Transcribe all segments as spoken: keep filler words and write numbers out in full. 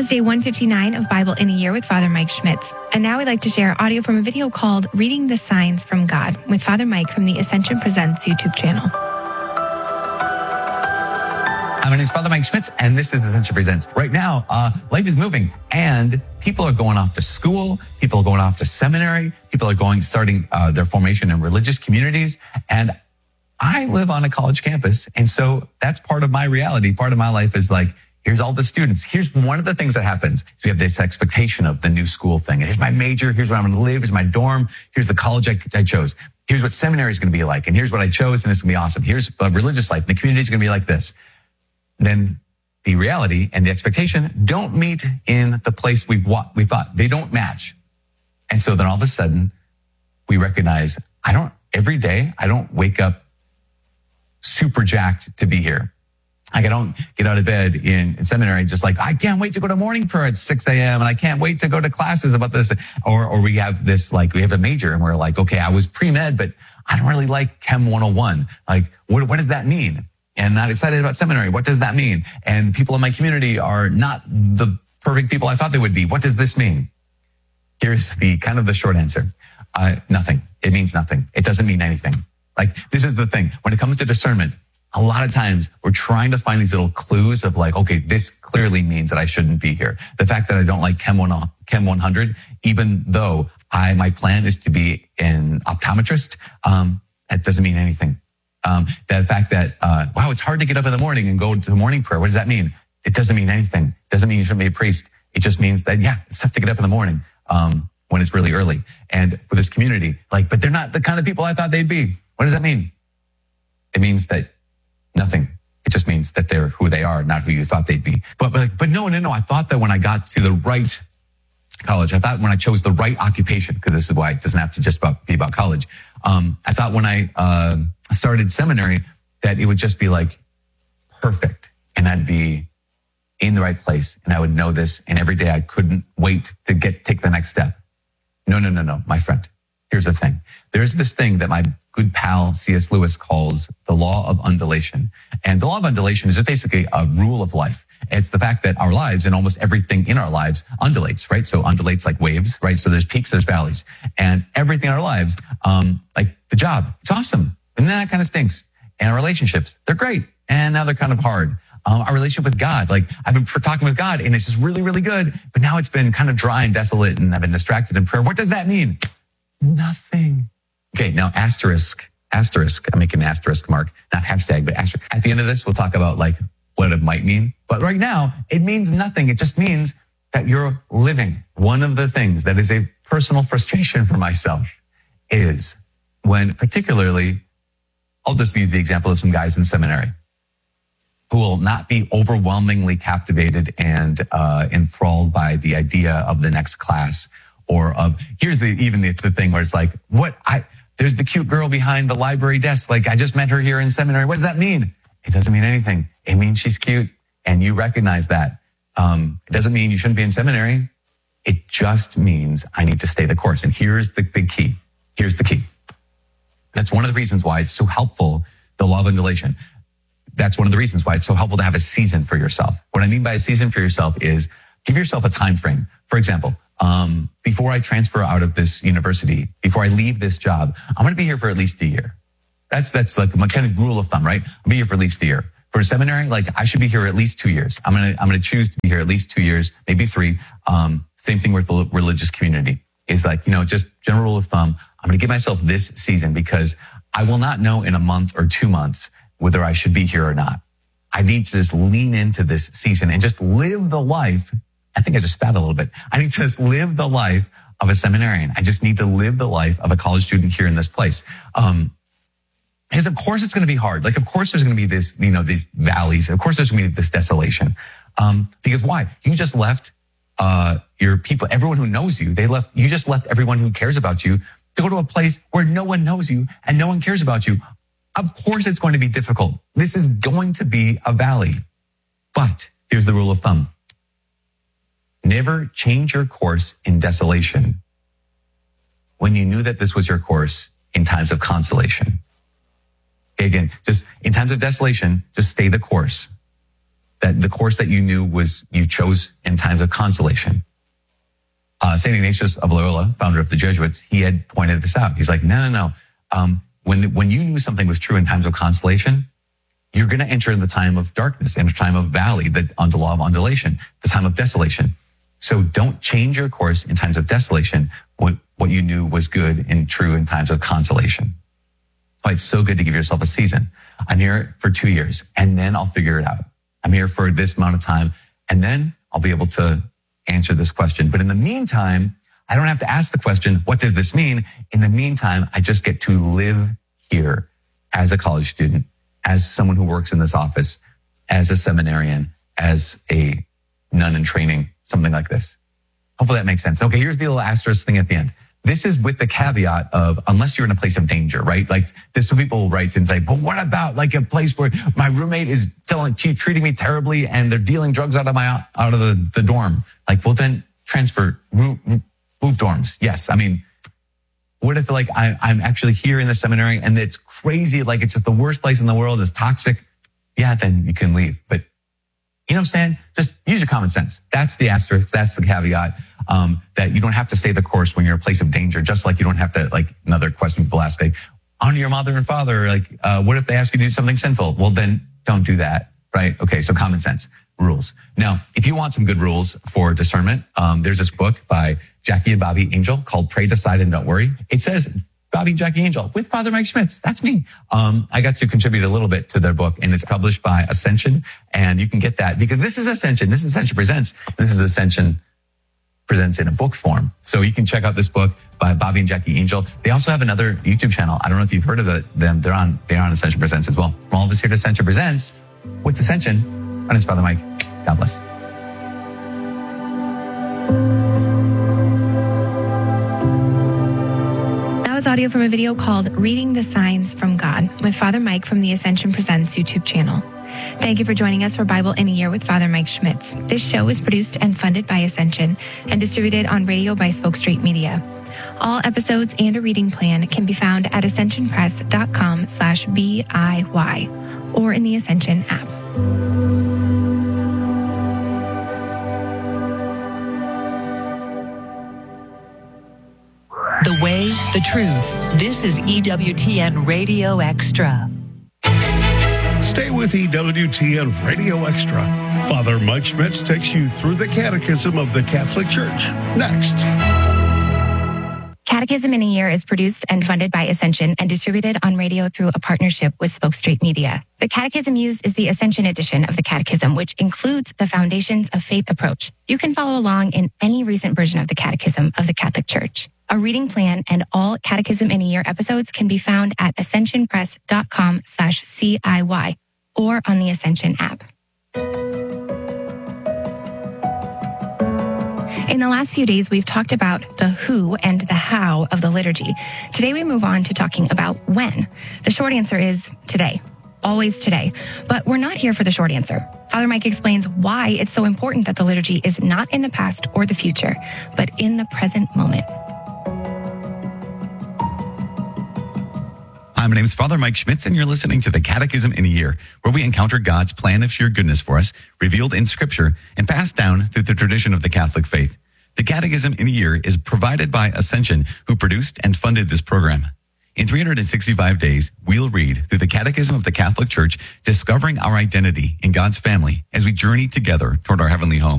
was day one fifty-nine of Bible in a Year with Father Mike Schmitz. And now we'd like to share audio from a video called Reading the Signs from God with Father Mike from the Ascension Presents YouTube channel. Hi, my name is Father Mike Schmitz, and this is Ascension Presents. Right now, uh, life is moving, and people are going off to school, people are going off to seminary, people are going, starting uh, their formation in religious communities, and I live on a college campus, and so that's part of my reality. Part of my life is like, here's all the students. Here's one of the things that happens. So we have this expectation of the new school thing. And here's my major. Here's where I'm going to live. Here's my dorm. Here's the college I, I chose. Here's what seminary is going to be like. And here's what I chose. And this is going to be awesome. Here's a religious life. And the community is going to be like this. Then the reality and the expectation don't meet in the place we we thought. They don't match. And so then all of a sudden we recognize I don't, every day, I don't wake up super jacked to be here. Like I don't get out of bed in, in seminary just like, I can't wait to go to morning prayer at six a.m. and I can't wait to go to classes about this. Or, or we have this, like, we have a major and we're like, okay, I was pre-med, but I don't really like Chem one oh one. Like, what, what does that mean? And not excited about seminary. What does that mean? And people in my community are not the perfect people I thought they would be. What does this mean? Here's the kind of the short answer. Uh, nothing. It means nothing. It doesn't mean anything. Like, this is the thing. When it comes to discernment, a lot of times we're trying to find these little clues of like, okay, this clearly means that I shouldn't be here. The fact that I don't like Chem one hundred, even though I, my plan is to be an optometrist, um, that doesn't mean anything. Um, the fact that, uh, wow, it's hard to get up in the morning and go to morning prayer. What does that mean? It doesn't mean anything. It doesn't mean you shouldn't be a priest. It just means that, yeah, it's tough to get up in the morning, um, when it's really early. And with this community, like, but they're not the kind of people I thought they'd be. What does that mean? It means that nothing. It just means that they're who they are, not who you thought they'd be. But, but, but no, no, no. I thought that when I got to the right college, I thought when I chose the right occupation, because this is why it doesn't have to just about, be about college. Um, I thought when I, uh, started seminary that it would just be like perfect. And I'd be in the right place and I would know this. And every day I couldn't wait to get, take the next step. No, no, no, no, my friend. Here's the thing. There's this thing that my good pal C S Lewis calls the law of undulation. And the law of undulation is just basically a rule of life. It's the fact that our lives and almost everything in our lives undulates, right? So undulates like waves, right? So there's peaks, there's valleys, and everything in our lives, um, like the job, it's awesome. And then that kind of stinks. And our relationships, they're great. And now they're kind of hard. Um, our relationship with God, like I've been talking with God and it's just really, really good. But now it's been kind of dry and desolate and I've been distracted in prayer. What does that mean? Nothing. Okay, now asterisk, asterisk. I'm making an asterisk mark, not hashtag, but asterisk. At the end of this, we'll talk about like what it might mean. But right now, it means nothing. It just means that you're living. One of the things that is a personal frustration for myself is when particularly, I'll just use the example of some guys in seminary who will not be overwhelmingly captivated and uh, enthralled by the idea of the next class. Or of, here's the, even the, the thing where it's like, what, I, there's the cute girl behind the library desk. Like, I just met her here in seminary. What does that mean? It doesn't mean anything. It means she's cute. And you recognize that. Um, it doesn't mean you shouldn't be in seminary. It just means I need to stay the course. And here's the big key. Here's the key. That's one of the reasons why it's so helpful, the law of undulation. That's one of the reasons why it's so helpful to have a season for yourself. What I mean by a season for yourself is give yourself a time frame. For example, Um, before I transfer out of this university, before I leave this job, I'm going to be here for at least a year. That's, that's like my kind of rule of thumb, right? I'll be here for at least a year. For a seminary, like I should be here at least two years. I'm going to, I'm going to choose to be here at least two years, maybe three. Um, same thing with the religious community is like, you know, just general rule of thumb. I'm going to give myself this season because I will not know in a month or two months whether I should be here or not. I need to just lean into this season and just live the life. I think I just spat a little bit. I need to just live the life of a seminarian. I just need to live the life of a college student here in this place. Um, because of course it's going to be hard. Like, of course there's going to be this, you know, these valleys. Of course there's going to be this desolation. Um, because why? You just left, uh, your people, everyone who knows you, they left, you just left everyone who cares about you to go to a place where no one knows you and no one cares about you. Of course it's going to be difficult. This is going to be a valley. But here's the rule of thumb. Never change your course in desolation when you knew that this was your course in times of consolation. Okay, again, just in times of desolation, just stay the course. that the course that you knew was you chose in times of consolation. Uh, Saint Ignatius of Loyola, founder of the Jesuits, he had pointed this out. He's like, no, no, no. Um, when, when you knew something was true in times of consolation, you're going to enter in the time of darkness, in a time of valley, the law of undulation, the time of desolation. So don't change your course in times of desolation, what, what you knew was good and true in times of consolation. Oh, it's so good to give yourself a season. I'm here for two years and then I'll figure it out. I'm here for this amount of time and then I'll be able to answer this question. But in the meantime, I don't have to ask the question, what does this mean? In the meantime, I just get to live here as a college student, as someone who works in this office, as a seminarian, as a nun in training, something like this. Hopefully that makes sense. Okay, here's the little asterisk thing at the end. This is with the caveat of unless you're in a place of danger, right? Like this, what people write and say, but what about like a place where my roommate is telling, treating me terribly and they're dealing drugs out of my, out of the, the dorm? Like, well, then transfer, move, move dorms. Yes. I mean, what if like I, I'm actually here in the seminary and it's crazy, like it's just the worst place in the world, it's toxic? Yeah, then you can leave. But you know what I'm saying? Just use your common sense. That's the asterisk. That's the caveat, um, that you don't have to stay the course when you're in a place of danger, just like you don't have to, like another question people ask, like, honor your mother and father. Like, uh, what if they ask you to do something sinful? Well, then don't do that, right? Okay, so common sense, rules. Now, if you want some good rules for discernment, um, there's this book by Jackie and Bobby Angel called Pray, Decide, and Don't Worry. It says Bobby and Jackie Angel with Father Mike Schmitz. That's me. Um, I got to contribute a little bit to their book and it's published by Ascension. And you can get that because this is Ascension. This is Ascension Presents. This is Ascension Presents in a book form. So you can check out this book by Bobby and Jackie Angel. They also have another YouTube channel. I don't know if you've heard of it, them. They're on, they're on Ascension Presents as well. From all of us here to Ascension Presents with Ascension. My name is Father Mike. God bless. Audio from a video called Reading the Signs from God with Father Mike from the Ascension Presents YouTube channel. Thank you for joining us for Bible in a Year with Father Mike Schmitz. This show is produced and funded by Ascension and distributed on radio by Spoke Street Media. All episodes and a reading plan can be found at ascensionpress.com slash BIY or in the Ascension app. The way, the truth. This is E W T N Radio Extra. Stay with E W T N Radio Extra. Father Mike Schmitz takes you through the Catechism of the Catholic Church. Next. Catechism in a Year is produced and funded by Ascension and distributed on radio through a partnership with Spoke Street Media. The Catechism used is the Ascension edition of the Catechism, which includes the Foundations of Faith approach. You can follow along in any recent version of the Catechism of the Catholic Church. A reading plan and all Catechism in a Year episodes can be found at ascensionpress.com slash CIY or on the Ascension app. In the last few days, we've talked about the who and the how of the liturgy. Today, we move on to talking about when. The short answer is today. Always today. But we're not here for the short answer. Father Mike explains why it's so important that the liturgy is not in the past or the future, but in the present moment. Hi, my name is Father Mike Schmitz, and you're listening to the Catechism in a Year, where we encounter God's plan of sheer goodness for us, revealed in Scripture and passed down through the tradition of the Catholic faith. The Catechism in a Year is provided by Ascension, who produced and funded this program. In three hundred sixty-five days, we'll read through the Catechism of the Catholic Church, discovering our identity in God's family as we journey together toward our heavenly home.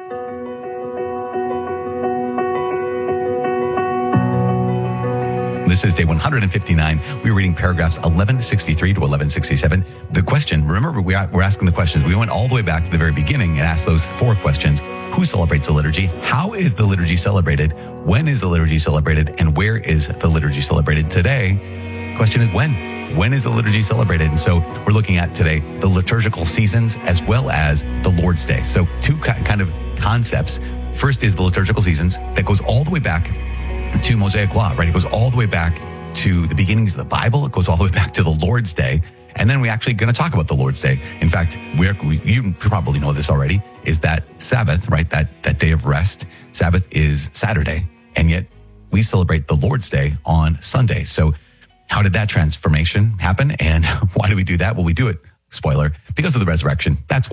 This is day one hundred fifty-nine. We're reading paragraphs eleven sixty-three to eleven sixty-seven. The question, remember, we are, we're asking the questions. We went all the way back to the very beginning and asked those four questions. Who celebrates the liturgy? How is the liturgy celebrated? When is the liturgy celebrated? And where is the liturgy celebrated today? Question is when? When is the liturgy celebrated? And so we're looking at today the liturgical seasons as well as the Lord's Day. So two kind of concepts. First is the liturgical seasons that goes all the way back to Mosaic law, right? It goes all the way back to the beginnings of the Bible. It goes all the way back to the Lord's Day. And then we're actually going to talk about the Lord's Day. In fact, we're, we, you probably know this already, is that Sabbath, right? That, that day of rest. Sabbath is Saturday. And yet we celebrate the Lord's Day on Sunday. So how did that transformation happen? And why do we do that? Well, we do it, spoiler, because of the resurrection. That's why.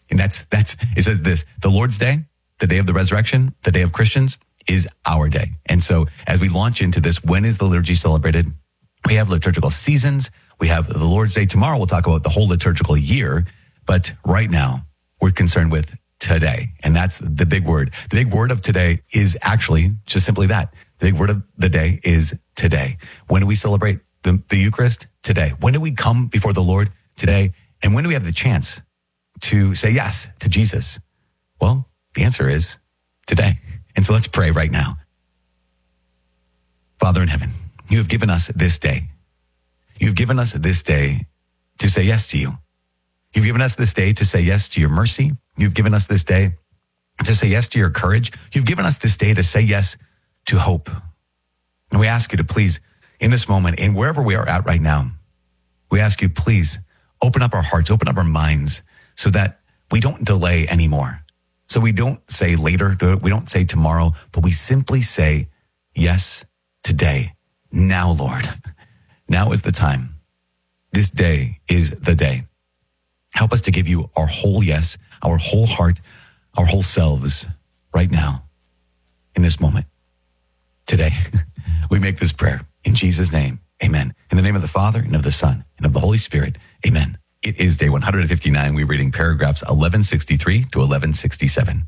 And that's, that's, it says this, the Lord's Day, the day of the resurrection, the day of Christians is our day. And so as we launch into this, when is the liturgy celebrated? We have liturgical seasons. We have the Lord's Day. Tomorrow we'll talk about the whole liturgical year. But right now we're concerned with today. And that's the big word. The big word of today is actually just simply that. The big word of the day is today. When do we celebrate the, the Eucharist? Today. When do we come before the Lord? Today. And when do we have the chance to say yes to Jesus? Well, the answer is today. And so let's pray right now. Father in heaven, you have given us this day. You've given us this day to say yes to you. You've given us this day to say yes to your mercy. You've given us this day to say yes to your courage. You've given us this day to say yes to hope. And we ask you to please, in this moment, and wherever we are at right now, we ask you, please open up our hearts, open up our minds so that we don't delay anymore. So we don't say later, we don't say tomorrow, but we simply say yes today. Now, Lord, now is the time. This day is the day. Help us to give you our whole yes, our whole heart, our whole selves right now, in this moment, today. We make this prayer in Jesus' name. Amen. In the name of the Father and of the Son and of the Holy Spirit. Amen. It is day one hundred fifty-nine. We're reading paragraphs eleven sixty-three to eleven sixty-seven.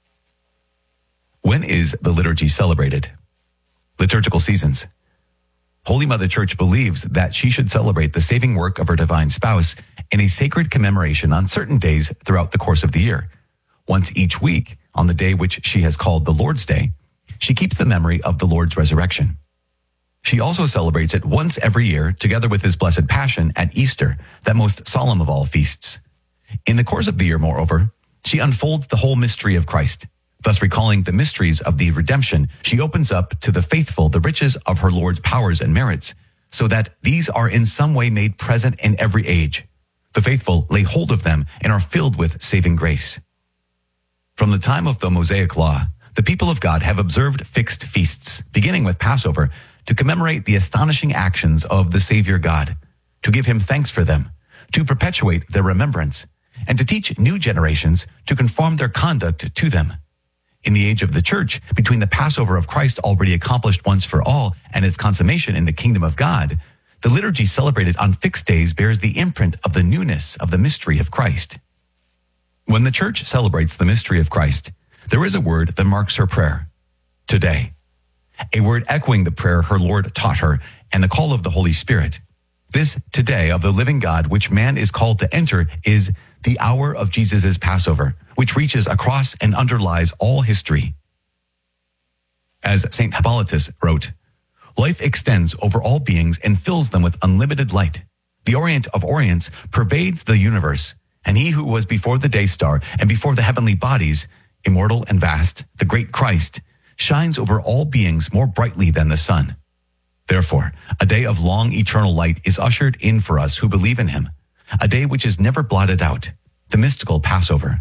When is the liturgy celebrated? Liturgical seasons. Holy Mother Church believes that she should celebrate the saving work of her divine spouse in a sacred commemoration on certain days throughout the course of the year. Once each week, on the day which she has called the Lord's Day, she keeps the memory of the Lord's resurrection. She also celebrates it once every year, together with his blessed passion at Easter, that most solemn of all feasts. In the course of the year, moreover, she unfolds the whole mystery of Christ. Thus, recalling the mysteries of the redemption, she opens up to the faithful the riches of her Lord's powers and merits, so that these are in some way made present in every age. The faithful lay hold of them and are filled with saving grace. From the time of the Mosaic Law, the people of God have observed fixed feasts, beginning with Passover, to commemorate the astonishing actions of the Savior God, to give him thanks for them, to perpetuate their remembrance, and to teach new generations to conform their conduct to them. In the age of the church, between the Passover of Christ already accomplished once for all and its consummation in the kingdom of God, the liturgy celebrated on fixed days bears the imprint of the newness of the mystery of Christ. When the church celebrates the mystery of Christ, there is a word that marks her prayer, today. A word echoing the prayer her Lord taught her and the call of the Holy Spirit. This today of the living God, which man is called to enter, is the hour of Jesus' Passover, which reaches across and underlies all history. As Saint Hippolytus wrote, life extends over all beings and fills them with unlimited light. The Orient of Orients pervades the universe, and he who was before the day star and before the heavenly bodies, immortal and vast, the great Christ, shines over all beings more brightly than the sun. Therefore, a day of long eternal light is ushered in for us who believe in him, a day which is never blotted out, the mystical Passover.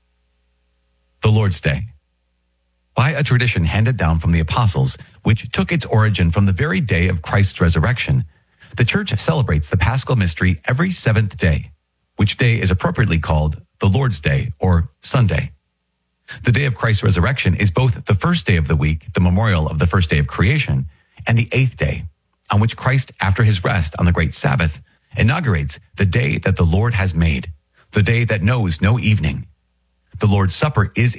The Lord's Day. By a tradition handed down from the apostles, which took its origin from the very day of Christ's resurrection, the church celebrates the Paschal mystery every seventh day, which day is appropriately called the Lord's Day or Sunday. The day of Christ's resurrection is both the first day of the week, the memorial of the first day of creation, and the eighth day, on which Christ, after his rest on the great Sabbath, inaugurates the day that the Lord has made, the day that knows no evening. The Lord's Supper is